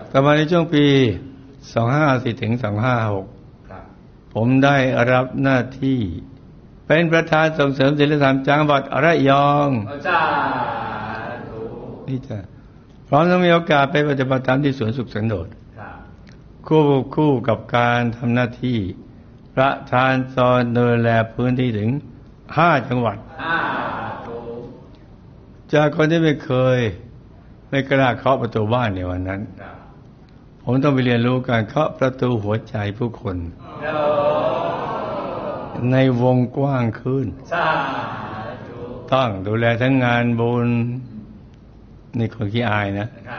ต่อมาในช่วงปี2554ถึง2556ผมได้รับหน้าที่เป็นประธานส่งเสริมศีลธรรมจังหวัดระยองนี่จ้ะพร้อมทั้งมีโอกาสไปปฏิบัติธรรมที่สวนสุขสันโดษคู่กับการทำหน้าที่ประธานซอยดูแลพื้นที่ถึง5จังหวัดจากคนที่ไม่กล้าเคาะประตูบ้านในวันนั้นผมต้องไปเรียนรู้การเคาะประตูหัวใจผู้คนในวงกว้างขึ้นต้องดูแลทั้งงานบุญนี่คนขี้อายนะ